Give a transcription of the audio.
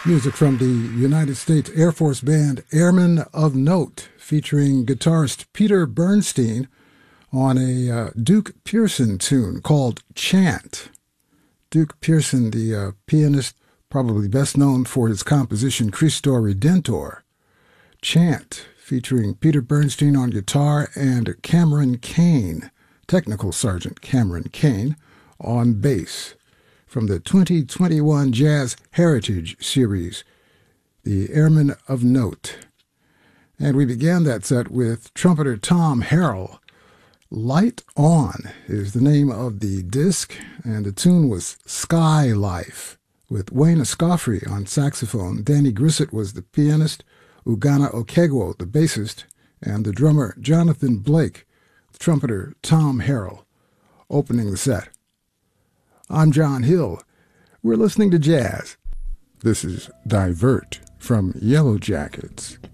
Music from the United States Air Force band Airmen of Note, featuring guitarist Peter Bernstein on a Duke Pearson tune called Chant. Duke Pearson, the pianist, probably best known for his composition Christo Redentor. Chant, featuring Peter Bernstein on guitar and Cameron Kane, Technical Sergeant Cameron Kane, on bass, from the 2021 Jazz Heritage Series, the Airmen of Note. And we began that set with trumpeter Tom Harrell. Light On is the name of the disc, and the tune was Sky Life, with Wayne Escoffery on saxophone. Danny Grissett was the pianist, Ugana Okegwo the bassist, and the drummer Jonathan Blake, with trumpeter Tom Harrell, opening the set. I'm John Hill. We're listening to jazz. This is Divert from Yellow Jackets.